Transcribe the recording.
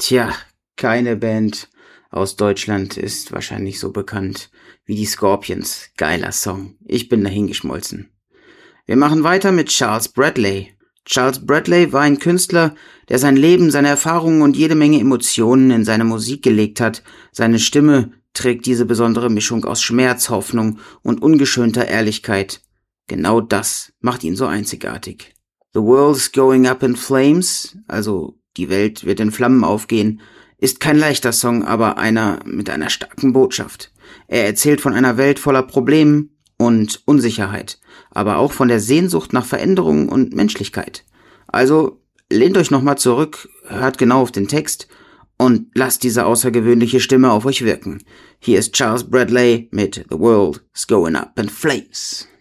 Tja, keine Band aus Deutschland ist wahrscheinlich so bekannt wie die Scorpions. Geiler Song. Ich bin dahingeschmolzen. Wir machen weiter mit Charles Bradley. Charles Bradley war ein Künstler, der sein Leben, seine Erfahrungen und jede Menge Emotionen in seine Musik gelegt hat. Seine Stimme trägt diese besondere Mischung aus Schmerz, Hoffnung und ungeschönter Ehrlichkeit. Genau das macht ihn so einzigartig. The World's Going Up in Flames, also die Welt wird in Flammen aufgehen, ist kein leichter Song, aber einer mit einer starken Botschaft. Er erzählt von einer Welt voller Problemen und Unsicherheit, aber auch von der Sehnsucht nach Veränderung und Menschlichkeit. Also lehnt euch nochmal zurück, hört genau auf den Text und lasst diese außergewöhnliche Stimme auf euch wirken. Hier ist Charles Bradley mit The World's Going Up in Flames.